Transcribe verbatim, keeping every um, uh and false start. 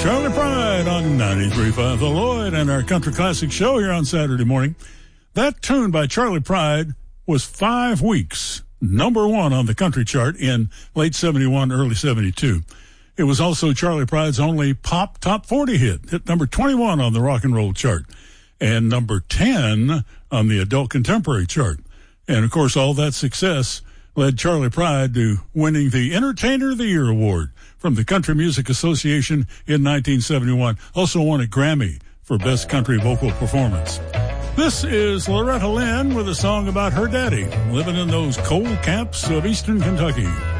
Charlie Pride on ninety-three point five The Lloyd and our Country Classic show here on Saturday morning. That tune by Charlie Pride was five weeks number one on the country chart in late seventy-one, early seventy-two. It was also Charlie Pride's only pop top forty hit, hit number twenty-one on the rock and roll chart and number ten on the adult contemporary chart. And, of course, all that success led Charlie Pride to winning the Entertainer of the Year award from the Country Music Association in nineteen seventy-one. Also won a Grammy for Best Country Vocal Performance. This is Loretta Lynn with a song about her daddy living in those coal camps of eastern Kentucky.